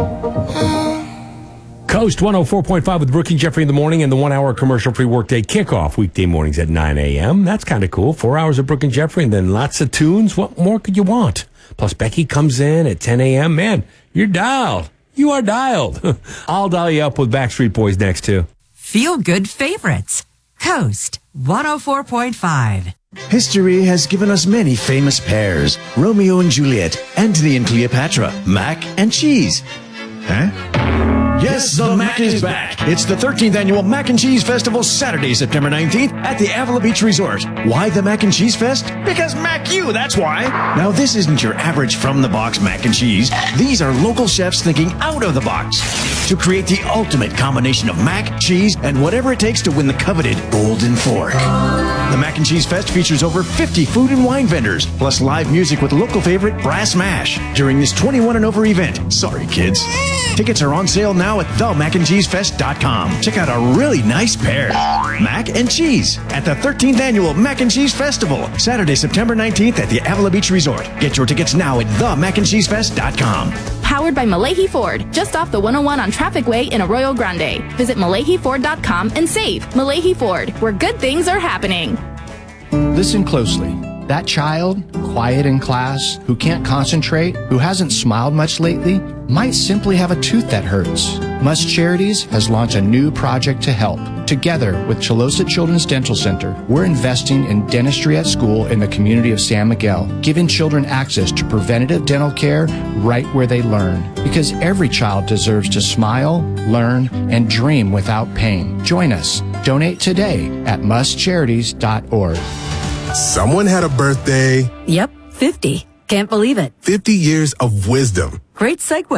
Coast 104.5 with Brooke and Jeffrey in the morning and the 1 hour commercial-free workday kickoff weekday mornings at 9 a.m. That's kind of cool. 4 hours of Brooke and Jeffrey and then lots of tunes. What more could you want? Plus, Becky comes in at 10 a.m. Man, you're dialed. You are dialed. I'll dial you up with Backstreet Boys next, too. Feel good favorites. Coast 104.5. History has given us many famous pairs. Romeo and Juliet, Antony and Cleopatra, mac and cheese. Huh? Yes, the Mac is back. It's the 13th annual Mac and Cheese Festival, Saturday, September 19th at the Avila Beach Resort. Why the Mac and Cheese Fest? Because Mac you, that's why. Now, this isn't your average from-the-box mac and cheese. These are local chefs thinking out of the box to create the ultimate combination of mac, cheese, and whatever it takes to win the coveted Golden Fork. The Mac and Cheese Fest features over 50 food and wine vendors, plus live music with local favorite Brass Mash during this 21 and over event. Sorry, kids. Tickets are on sale now at themacandcheesefest.com. Check out a really nice pair. Mac and cheese at the 13th annual Mac and Cheese Festival, Saturday, September 19th at the Avila Beach Resort. Get your tickets now at themacandcheesefest.com. Powered by Malahi Ford, just off the 101 on Traffic Way in Arroyo Grande. Visit MalahiFord.com and save. Malahi Ford, where good things are happening. Listen closely. That child, quiet in class, who can't concentrate, who hasn't smiled much lately, might simply have a tooth that hurts. Must Charities has launched a new project to help. Together with Chalosa Children's Dental Center, we're investing in dentistry at school in the community of San Miguel, giving children access to preventative dental care right where they learn. Because every child deserves to smile, learn, and dream without pain. Join us. Donate today at mustcharities.org. Someone had a birthday. Yep, 50. Can't believe it. 50 years of wisdom. Great segue.